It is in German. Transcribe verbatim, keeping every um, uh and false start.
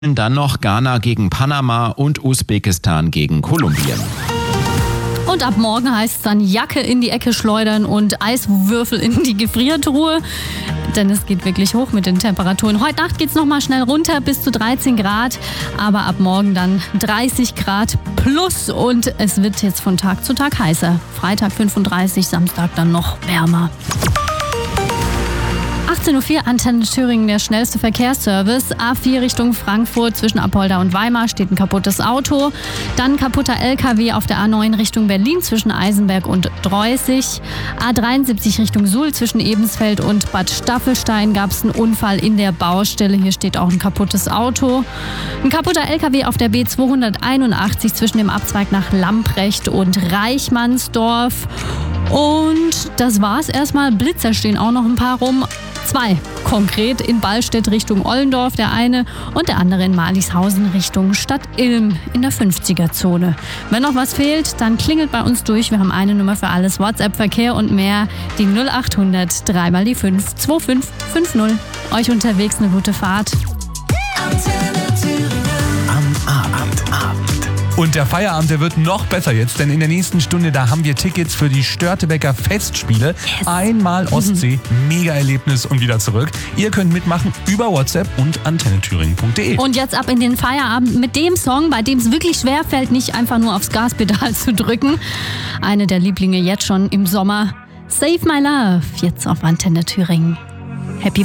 Dann noch Ghana gegen Panama und Usbekistan gegen Kolumbien. Und ab morgen heißt es dann Jacke in die Ecke schleudern und Eiswürfel in die Gefriertruhe. Denn es geht wirklich hoch mit den Temperaturen. Heute Nacht geht es nochmal schnell runter bis zu dreizehn Grad. Aber ab morgen dann dreißig Grad plus. Und es wird jetzt von Tag zu Tag heißer. Freitag fünfunddreißig, Samstag dann noch wärmer. achtzehn Uhr vier, Antenne Thüringen, der schnellste Verkehrsservice. A vier Richtung Frankfurt zwischen Apolda und Weimar steht ein kaputtes Auto. Dann kaputter L K W auf der A neun Richtung Berlin zwischen Eisenberg und Droissig. A dreiundsiebzig Richtung Suhl zwischen Ebensfeld und Bad Staffelstein gab es einen Unfall in der Baustelle. Hier steht auch ein kaputtes Auto. Ein kaputter L K W auf der B zweihunderteinundachtzig zwischen dem Abzweig nach Lamprecht und Reichmannsdorf. Und das war's erstmal. Blitzer stehen auch noch ein paar rum. Zwei konkret in Ballstedt Richtung Ollendorf, der eine, und der andere in Marlishausen Richtung Stadt Ilm in der fünfziger-Zone. Wenn noch was fehlt, dann klingelt bei uns durch. Wir haben eine Nummer für alles, WhatsApp, Verkehr und mehr, die null acht hundert, drei mal die fünf, zwei fünf fünf null. Euch unterwegs eine gute Fahrt. Am Abend, Abend. Und der Feierabend, der wird noch besser jetzt, denn in der nächsten Stunde, da haben wir Tickets für die Störtebeker Festspiele. Yes. Einmal Ostsee, mhm. Mega-Erlebnis und wieder zurück. Ihr könnt mitmachen über WhatsApp und antenne thüringen punkt de. Und jetzt ab in den Feierabend mit dem Song, bei dem es wirklich schwer fällt, nicht einfach nur aufs Gaspedal zu drücken. Eine der Lieblinge jetzt schon im Sommer. Save My Love, jetzt auf Antenne Thüringen.